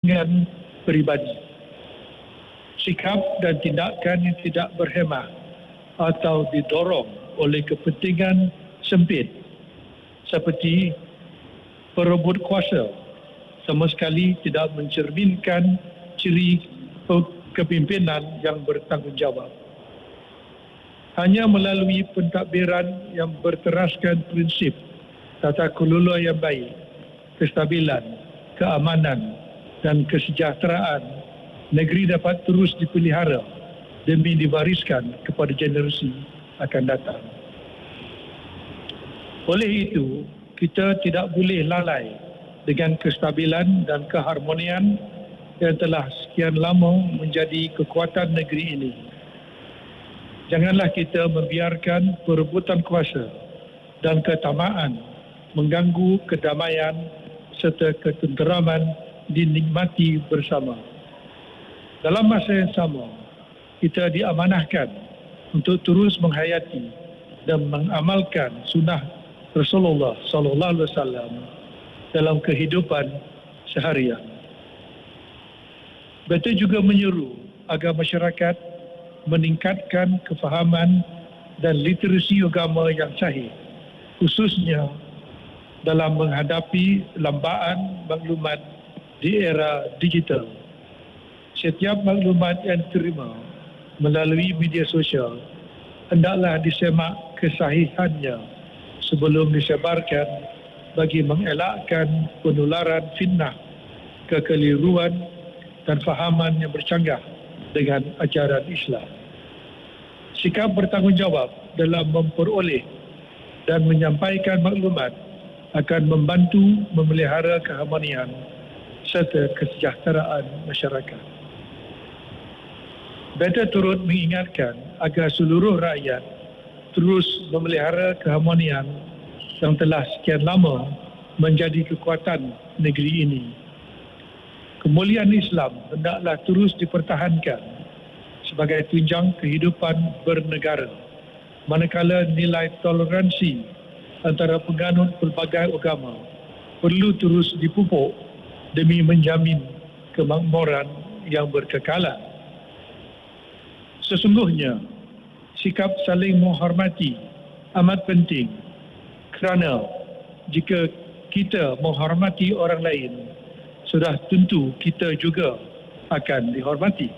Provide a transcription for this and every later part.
kepentingan peribadi. Sikap dan tindakan yang tidak berhemah atau didorong oleh kepentingan sempit seperti perebut kuasa sama sekali tidak mencerminkan ciri kepimpinan yang bertanggungjawab. Hanya melalui pentadbiran yang berteraskan prinsip tata kelola yang baik, kestabilan, keamanan dan kesejahteraan, negeri dapat terus dipelihara demi diwariskan kepada generasi akan datang. Oleh itu, kita tidak boleh lalai dengan kestabilan dan keharmonian yang telah sekian lama menjadi kekuatan negeri ini. Janganlah kita membiarkan perebutan kuasa dan ketamaan mengganggu kedamaian serta ketenteraman dinikmati bersama. Dalam masa yang sama, kita diamanahkan untuk terus menghayati dan mengamalkan sunnah Rasulullah sallallahu alaihi wasallam dalam kehidupan seharian. Betul juga menyeru agar masyarakat meningkatkan kefahaman dan literasi agama yang sahih, khususnya dalam menghadapi lambaan maklumat di era digital. Setiap maklumat yang diterima melalui media sosial hendaklah disemak kesahihannya sebelum disebarkan bagi mengelakkan penularan fitnah, kekeliruan dan fahaman yang bercanggah dengan ajaran Islam. Sikap bertanggungjawab dalam memperoleh dan menyampaikan maklumat akan membantu memelihara keharmonian serta kesejahteraan masyarakat. Beta turut mengingatkan agar seluruh rakyat terus memelihara keharmonian yang telah sekian lama menjadi kekuatan negeri ini. Kemuliaan Islam hendaklah terus dipertahankan sebagai tunjang kehidupan bernegara, manakala nilai toleransi antara penganut pelbagai agama perlu terus dipupuk demi menjamin kemakmuran yang berkekalan. Sesungguhnya, sikap saling menghormati amat penting kerana jika kita menghormati orang lain, sudah tentu kita juga akan dihormati.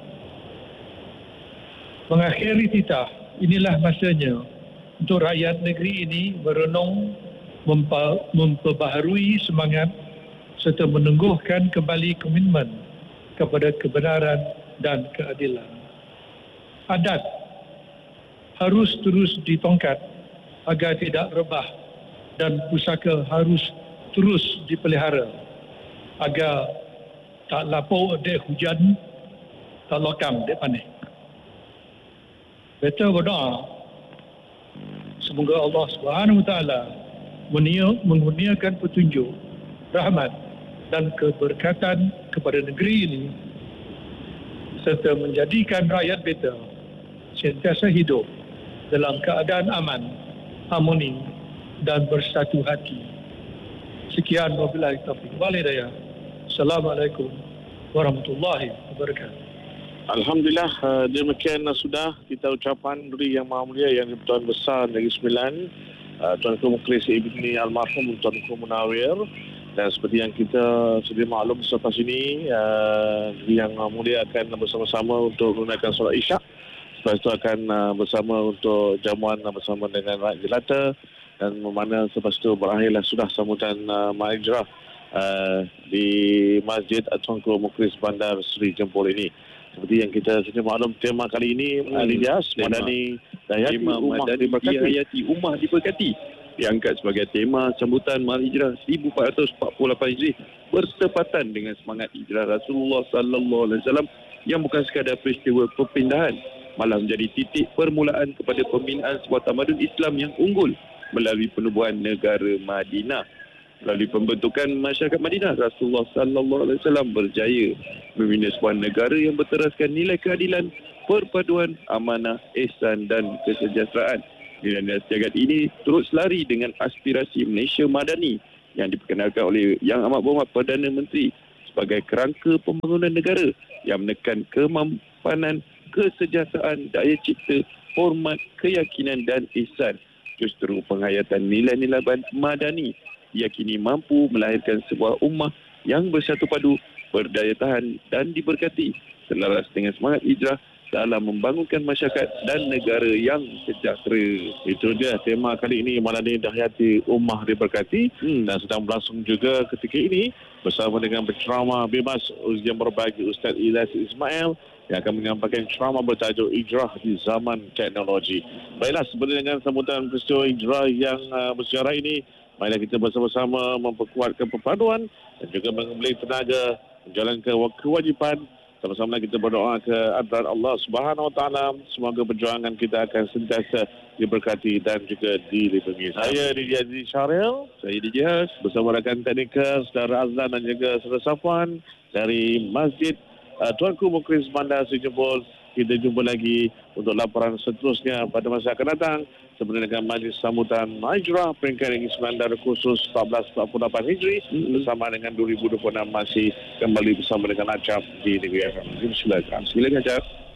Mengakhiri titah, inilah masanya untuk rakyat negeri ini merenung, memperbaharui semangat serta menengguhkan kembali komitmen kepada kebenaran dan keadilan. Adat harus terus ditongkat agar tidak rebah dan pusaka harus terus dipelihara agar tak lapau dek hujan, tak lokam dek panik. Beta berdoa semoga Allah Subhanahu Wa Taala mengurniakan petunjuk, rahmat dan keberkatan kepada negeri ini serta menjadikan rakyat beta sentiasa hidup dalam keadaan aman, harmoni dan bersatu hati. Sekian wabillahi taufiq wal hidayah. Assalamualaikum warahmatullahi wabarakatuh. Alhamdulillah, demikian sudah kita ucapan dari Yang Maha Mulia yang Tuan Besar Negeri Sembilan, Tuanku Mukhlis Ibni Almarhum Tuanku Munawir. Dan seperti yang kita sedia maklum selepas ini, Yang Maha Mulia akan bersama-sama untuk menunaikan solat Isyak. Lepas itu akan bersama untuk jamuan bersama dengan rakyat jelata, dan mana selepas itu berakhirlah sudah sambutan Mahijrah di Masjid Tuanku Mukhlis Bandar Seri Jempol ini. Seperti yang kita sedia maklum, tema kali ini Alias Madani Dayati Hayati Ummah Diberkati diangkat sebagai tema sambutan Mahijrah 1448 Hijri bertepatan dengan semangat hijrah Rasulullah sallallahu alaihi wasallam yang bukan sekadar peristiwa perpindahan, malah menjadi titik permulaan kepada pembinaan sebuah tamadun Islam yang unggul melalui penubuhan negara Madinah. Melalui pembentukan masyarakat Madinah, Rasulullah sallallahu alaihi wasallam berjaya membina sebuah negara yang berteraskan nilai keadilan, perpaduan, amanah, ihsan dan kesejahteraan. Nilai-nilai jagat ini turut selari dengan aspirasi Malaysia Madani yang diperkenalkan oleh Yang Amat Berhormat Perdana Menteri sebagai kerangka pembangunan negara yang menekan kemampanan, kesejahteraan, daya cipta, hormat, keyakinan dan ihsan. Justru penghayatan nilai-nilai madani diyakini mampu melahirkan sebuah ummah yang bersatu padu, berdaya tahan dan diberkati selaras dengan semangat hijrah dalam membangunkan masyarakat dan negara yang sejahtera. Itu dia tema kali ini, Madani Dahiyati Ummah Diberkati, dan sedang berlangsung juga ketika ini bersama dengan penceramah bebas yang berbagi Ustaz Ilyas Ismail yang akan menyampaikan ceramah bertajuk Hijrah di Zaman Teknologi. Baiklah, sebenarnya dengan sambutan peristiwa hijrah yang bersejarah ini, marilah kita bersama-sama memperkuatkan perpaduan dan juga mengembali tenaga menjalankan kewajipan. Sama-sama kita berdoa ke hadrat Allah Subhanahu Wa Taala, semoga perjuangan kita akan sentiasa diberkati dan juga dilindungi. Saya Didi Aziz Syaril, Saya DJ Has. bersama rakan teknikal Saudara Azlan dan juga Saudara Safwan dari Masjid Tuanku Muklis Bandar Sijempol. Kita jumpa lagi untuk laporan seterusnya pada masa akan datang sebenarnya dengan majlis sambutan Hijrah peringkat Negeri Sembilan khusus 1448 Hijri bersama dengan 2026 masih kembali bersama dengan Acap di Negeri Akan. Silakan. Silakan, Cak.